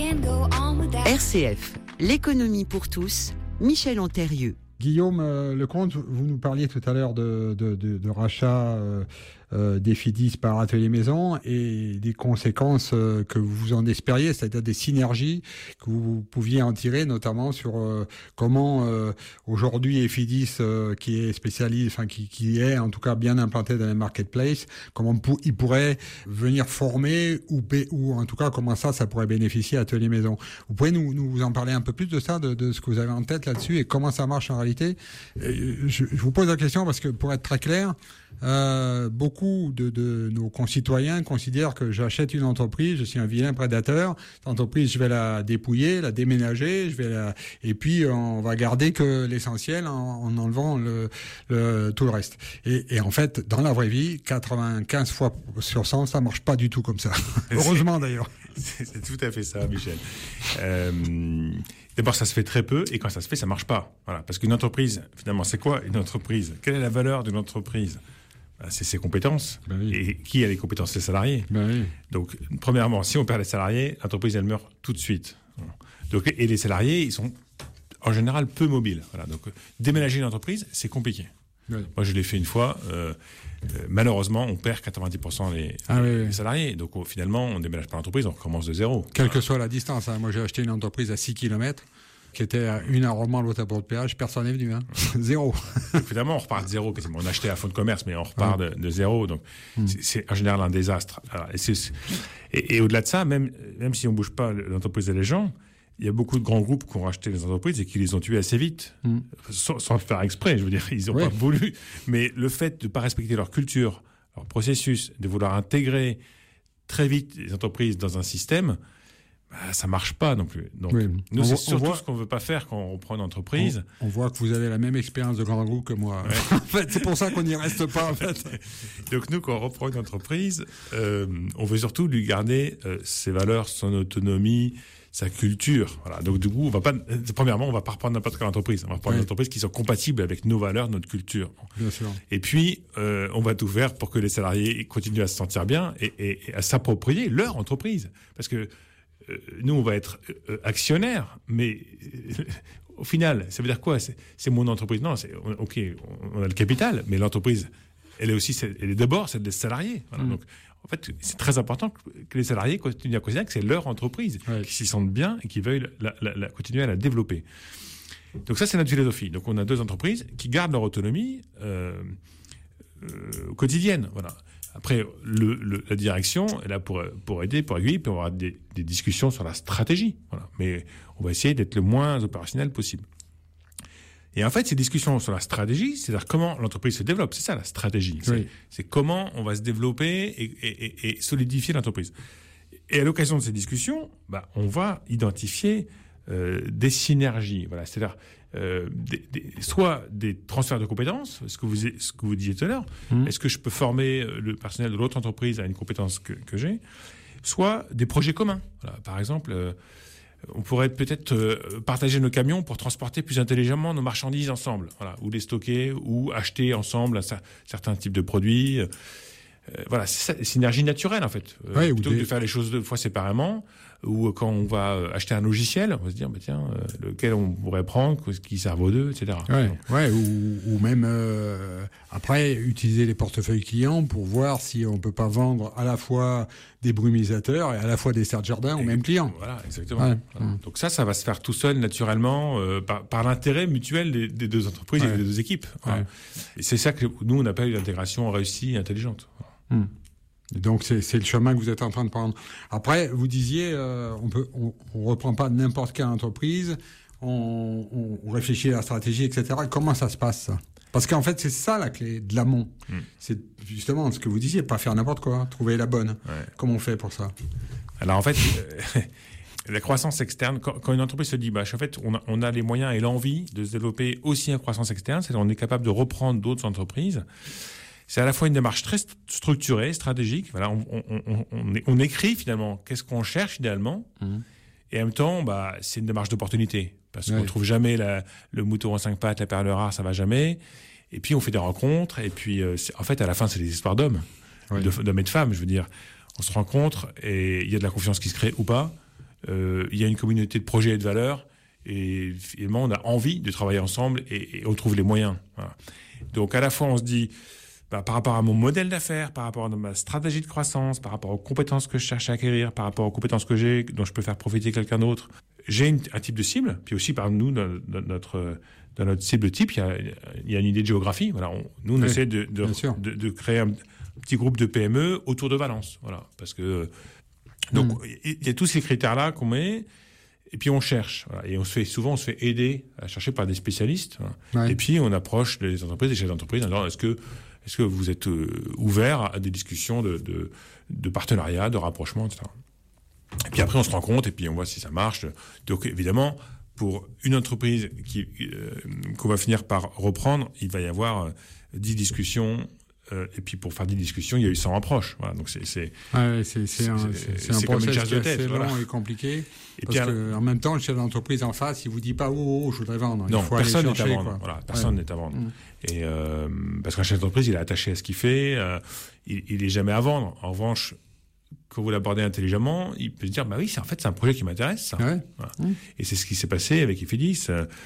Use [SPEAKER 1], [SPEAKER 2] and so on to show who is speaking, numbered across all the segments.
[SPEAKER 1] RCF, l'économie pour tous, Michel Antérieux.
[SPEAKER 2] Guillaume Lecomte, vous nous parliez tout à l'heure de rachat d'Efidis par Atelier Maison et des conséquences que vous en espériez, c'est-à-dire des synergies que vous pouviez en tirer, notamment sur comment aujourd'hui Efidis, qui est spécialisé, enfin qui est en tout cas bien implanté dans les marketplaces, comment il pourrait venir former ou en tout cas comment ça pourrait bénéficier à Atelier Maison. Vous pouvez nous en parler un peu plus de ça, de ce que vous avez en tête là-dessus et comment ça marche en réalité. Je vous pose la question parce que pour être très clair, beaucoup de nos concitoyens considèrent que j'achète une entreprise, je suis un vilain prédateur. Cette entreprise, je vais la dépouiller, la déménager, et puis on va garder que l'essentiel en enlevant tout le reste. Et en fait, dans la vraie vie, 95 fois sur 100, ça marche pas du tout comme ça. Heureusement d'ailleurs.
[SPEAKER 3] C'est tout à fait ça, Michel. D'abord, ça se fait très peu, et quand ça se fait, ça marche pas. Voilà, parce qu'une entreprise, finalement, c'est quoi une entreprise ? Quelle est la valeur d'une entreprise ? C'est ses compétences. Ben oui. Et qui a les compétences ? Les salariés. Ben oui. Donc, premièrement, si on perd les salariés, l'entreprise, elle meurt tout de suite. Donc, et les salariés, ils sont en général peu mobiles. Voilà, donc, déménager une entreprise, c'est compliqué. Oui. Moi, je l'ai fait une fois. Malheureusement, on perd 90% les salariés. Donc, finalement, on ne déménage pas l'entreprise, on recommence de zéro.
[SPEAKER 2] Quelle que soit la distance. Hein. Moi, j'ai acheté une entreprise à 6 km qui était à 1 heure Romans, l'autre à Port de Péage. Personne n'est venu. Hein. Zéro.
[SPEAKER 3] Donc, finalement, on repart de zéro. On achetait à fonds de commerce, mais on repart de zéro. Donc, c'est en général un désastre. Alors, et au-delà de ça, même si on ne bouge pas l'entreprise et les gens, il y a beaucoup de grands groupes qui ont racheté les entreprises et qui les ont tuées assez vite, sans le faire exprès. Je veux dire, ils n'ont pas voulu. Mais le fait de ne pas respecter leur culture, leur processus, de vouloir intégrer très vite les entreprises dans un système, ça ne marche pas non plus. Donc, nous, c'est surtout ce qu'on ne veut pas faire quand on reprend une entreprise.
[SPEAKER 2] On voit que vous avez la même expérience de grand groupe que moi. Ouais. En fait, c'est pour ça qu'on n'y reste pas. En fait.
[SPEAKER 3] Donc, nous, quand on reprend une entreprise, on veut surtout lui garder ses valeurs, son autonomie, sa culture. Voilà. Donc, du coup, on va pas reprendre n'importe quelle entreprise. On va reprendre une entreprise qui soit compatible avec nos valeurs, notre culture.
[SPEAKER 2] Bien sûr.
[SPEAKER 3] Et puis, on va tout faire pour que les salariés continuent à se sentir bien et à s'approprier leur entreprise. Parce que nous, on va être actionnaires, mais au final, ça veut dire quoi ? C'est mon entreprise. Non, OK, on a le capital, mais l'entreprise, elle est d'abord celle des salariés. Voilà. Donc, en fait, c'est très important que les salariés continuent à considérer que c'est leur entreprise, qu'ils s'y sentent bien et qu'ils veuillent continuer à la développer. Donc ça, c'est notre philosophie. Donc on a 2 entreprises qui gardent leur autonomie quotidienne. Voilà. Après, la direction est là pour aider, pour aiguiller, puis on va avoir des discussions sur la stratégie. Voilà. Mais on va essayer d'être le moins opérationnel possible. Et en fait, ces discussions sur la stratégie, c'est-à-dire comment l'entreprise se développe, c'est ça la stratégie. C'est comment on va se développer et solidifier l'entreprise. Et à l'occasion de ces discussions, on va identifier des synergies. Voilà, c'est-à-dire soit des transferts de compétences, ce que vous disiez tout à l'heure. Est-ce que je peux former le personnel de l'autre entreprise à une compétence que j'ai ? Soit des projets communs. Voilà, par exemple, on pourrait peut-être partager nos camions pour transporter plus intelligemment nos marchandises ensemble, voilà, ou les stocker, ou acheter ensemble certains types de produits. Voilà, c'est ça, synergie naturelle en fait. Plutôt que de faire les choses 2 fois séparément, ou quand on va acheter un logiciel, on va se dire lequel on pourrait prendre, qui servent aux 2, etc.
[SPEAKER 2] Ou même après utiliser les portefeuilles clients pour voir si on peut pas vendre à la fois des brumisateurs et à la fois des serre-jardins au même client.
[SPEAKER 3] Voilà, exactement. Ouais. Voilà. Donc ça va se faire tout seul naturellement par l'intérêt mutuel des 2 entreprises et des 2 équipes. Voilà. Et c'est ça que nous on appelle une intégration réussie et intelligente.
[SPEAKER 2] Donc c'est le chemin que vous êtes en train de prendre. Après, vous disiez, on reprend pas n'importe quelle entreprise, on réfléchit à la stratégie, etc. Comment ça se passe ça ? Parce qu'en fait, c'est ça la clé de l'amont. C'est justement ce que vous disiez, pas faire n'importe quoi, trouver la bonne. Comment on fait pour ça ?
[SPEAKER 3] Alors en fait, la croissance externe, quand une entreprise se dit, en fait, on a les moyens et l'envie de se développer aussi en croissance externe, c'est-à-dire on est capable de reprendre d'autres entreprises. C'est à la fois une démarche très structurée, stratégique. Voilà, on écrit finalement qu'est-ce qu'on cherche idéalement, et en même temps, c'est une démarche d'opportunité parce qu'on ne trouve jamais le mouton en 5 pattes, la perle rare, ça va jamais. Et puis on fait des rencontres, et puis en fait à la fin c'est des histoires d'hommes, d'hommes et de femmes. Je veux dire, on se rencontre et il y a de la confiance qui se crée ou pas. il y a une communauté de projets et de valeurs, et finalement, on a envie de travailler ensemble et on trouve les moyens. Voilà. Donc, à la fois, on se dit, par rapport à mon modèle d'affaires, par rapport à ma stratégie de croissance, par rapport aux compétences que je cherche à acquérir, par rapport aux compétences que j'ai, dont je peux faire profiter quelqu'un d'autre, j'ai un type de cible. Puis aussi, par nous, dans notre cible type, il y a une idée de géographie. Voilà, on essaie de créer un petit groupe de PME autour de Valence. Voilà, parce que donc il y a tous ces critères-là qu'on met. Et puis on cherche, voilà. Et on se fait aider à chercher par des spécialistes. Voilà. Ouais. Et puis on approche les entreprises, les chefs d'entreprise, en disant est-ce que vous êtes ouvert à des discussions de partenariat, de rapprochement, etc. Et puis après on se rend compte et puis on voit si ça marche. Donc évidemment, pour une entreprise qu'on va finir par reprendre, il va y avoir 10 discussions. Et puis pour faire des discussions, il y a eu 100 approches. Voilà, donc c'est un
[SPEAKER 2] process assez long et compliqué. Et parce qu'en même temps, le chef d'entreprise en face, il vous dit pas je voudrais vendre.
[SPEAKER 3] Non, personne n'est à vendre. Voilà, personne n'est à vendre. Et parce qu'un chef d'entreprise, il est attaché à ce qu'il fait. Il est jamais à vendre. En revanche, quand vous l'abordez intelligemment, il peut se dire oui, c'est un projet qui m'intéresse. Ça. Ouais. Voilà. Et c'est ce qui s'est passé avec Efidis.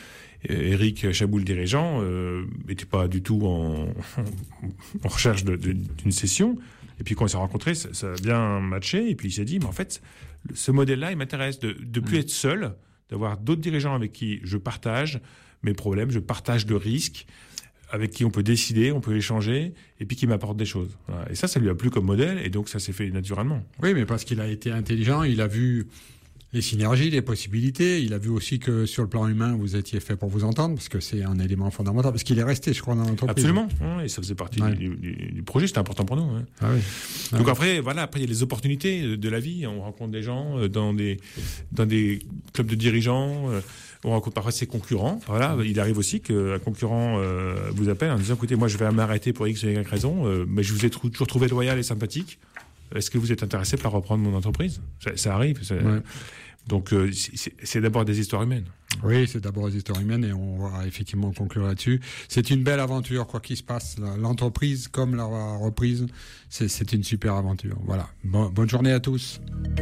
[SPEAKER 3] Éric Chabot, le dirigeant, n'était pas du tout en recherche d'une session. Et puis quand on s'est rencontrés, ça a bien matché. Et puis il s'est dit, mais en fait, ce modèle-là, il m'intéresse de plus être seul, d'avoir d'autres dirigeants avec qui je partage mes problèmes, je partage le risque, avec qui on peut décider, on peut échanger, et puis qui m'apportent des choses. Voilà. Et ça lui a plu comme modèle, et donc ça s'est fait naturellement.
[SPEAKER 2] Oui, mais parce qu'il a été intelligent, il a vu les synergies, les possibilités. Il a vu aussi que sur le plan humain, vous étiez fait pour vous entendre, parce que c'est un élément fondamental, parce qu'il est resté, je crois, dans l'entreprise.
[SPEAKER 3] Absolument, et ça faisait partie du projet, c'était important pour nous. Hein. Ah oui. Donc après, il y a les opportunités de la vie. On rencontre des gens dans des clubs de dirigeants, on rencontre parfois ses concurrents. Voilà, il arrive aussi qu'un concurrent vous appelle en disant, écoutez, moi je vais m'arrêter pour X ou Y raison, mais je vous ai toujours trouvé loyal et sympathique. Est-ce que vous êtes intéressé par reprendre mon entreprise ? Ça arrive. Donc, c'est d'abord des histoires humaines.
[SPEAKER 2] Oui, c'est d'abord des histoires humaines et on va effectivement conclure là-dessus. C'est une belle aventure, quoi qu'il se passe. L'entreprise comme la reprise, c'est une super aventure. Voilà. Bonne journée à tous.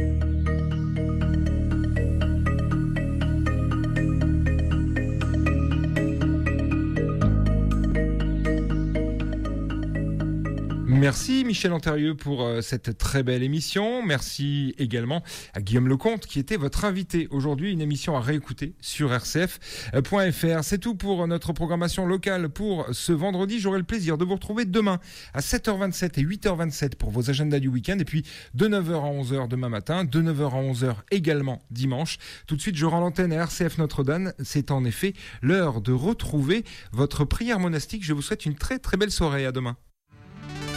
[SPEAKER 4] Merci Michel Antérieux pour cette très belle émission. Merci également à Guillaume Lecomte qui était votre invité aujourd'hui. Une émission à réécouter sur rcf.fr. C'est tout pour notre programmation locale pour ce vendredi. J'aurai le plaisir de vous retrouver demain à 7h27 et 8h27 pour vos agendas du week-end. Et puis de 9h à 11h demain matin, de 9h à 11h également dimanche. Tout de suite, je rends l'antenne à RCF Notre-Dame. C'est en effet l'heure de retrouver votre prière monastique. Je vous souhaite une très très belle soirée. À demain.